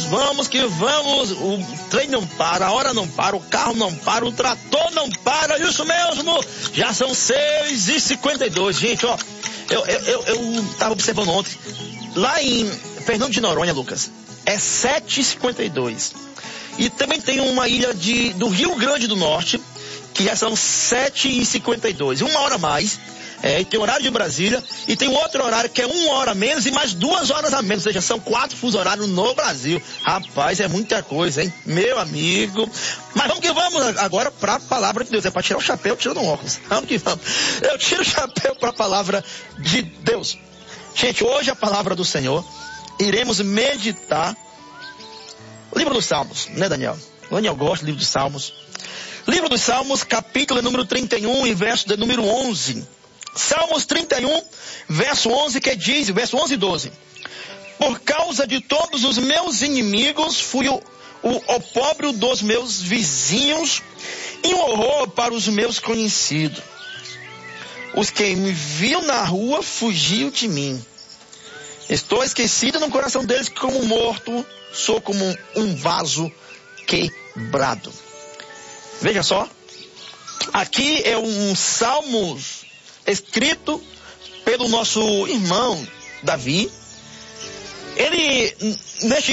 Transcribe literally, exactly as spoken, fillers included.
vamos que vamos. O trem não para, a hora não para, o carro não para, o trator não para. Isso mesmo, já são seis e cinquenta e dois. Gente, ó, eu, eu, eu, eu tava observando ontem, lá em Fernando de Noronha, Lucas, é sete e cinquenta e dois. E também tem uma ilha de, do Rio Grande do Norte, que já são sete e cinquenta e dois. Uma hora a mais. É, e tem horário de Brasília, e tem outro horário que é uma hora a menos e mais duas horas a menos, ou seja, são quatro fusos horários no Brasil. Rapaz, é muita coisa, hein? Meu amigo. Mas vamos que vamos agora para a palavra de Deus. É para tirar o chapéu, tirando o óculos. Vamos que vamos. Eu tiro o chapéu para a palavra de Deus. Gente, hoje a palavra do Senhor, iremos meditar o livro dos Salmos, né, Daniel? O Daniel gosta do livro dos Salmos. Livro dos Salmos, capítulo número trinta e um e verso de número onze. Salmos trinta e um, verso onze, que diz, verso onze e doze. Por causa de todos os meus inimigos, fui o, o opróbrio dos meus vizinhos e um horror para os meus conhecidos. Os que me viam na rua fugiam de mim. Estou esquecido no coração deles como morto, sou como um vaso quebrado. Veja só, aqui é um salmo escrito pelo nosso irmão Davi. Ele, neste